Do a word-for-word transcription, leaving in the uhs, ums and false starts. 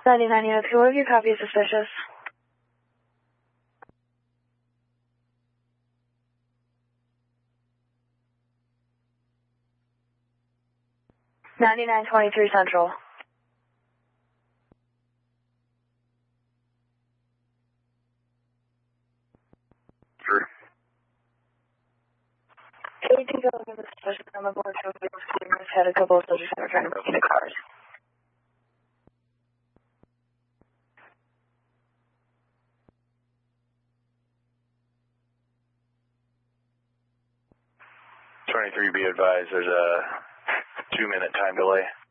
ninety-nine units, what have you copy suspicious? ninety-nine twenty-three Central. Sure. Hey, take a look at the suspicious on the board. So we've had a couple of soldiers that were trying to break into cars. twenty-three, be advised, there's a two minute time delay.